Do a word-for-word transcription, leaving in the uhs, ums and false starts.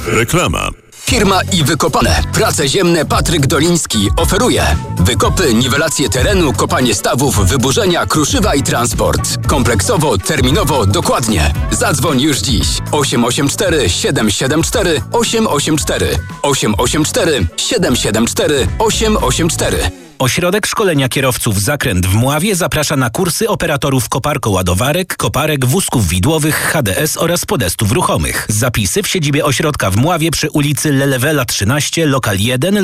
Reklama. Firma i Wykopane. Prace ziemne Patryk Doliński oferuje wykopy, niwelację terenu, kopanie stawów, wyburzenia, kruszywa i transport. Kompleksowo, terminowo, dokładnie. Zadzwoń już dziś. osiem osiem cztery siedem siedem cztery osiem osiem cztery osiem osiem cztery siedem siedem cztery osiem osiem cztery. Ośrodek Szkolenia Kierowców Zakręt w Mławie zaprasza na kursy operatorów koparko-ładowarek, koparek, wózków widłowych, H D S oraz podestów ruchomych. Zapisy w siedzibie ośrodka w Mławie przy ulicy Lelewela trzynaście, lokal jeden.